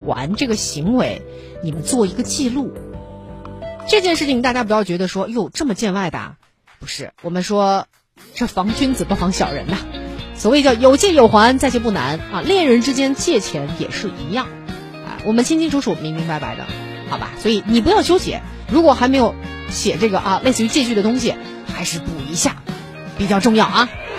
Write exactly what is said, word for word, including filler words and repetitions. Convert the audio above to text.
还这个行为，你们做一个记录。这件事情大家不要觉得说哟这么见外的啊，不是，我们说这防君子不防小人呐、啊。所谓叫有借有还，再借不难啊，恋人之间借钱也是一样啊，我们清清楚楚明明白白的，好吧？所以你不要纠结，如果还没有写这个啊类似于借据的东西，还是补一下比较重要啊。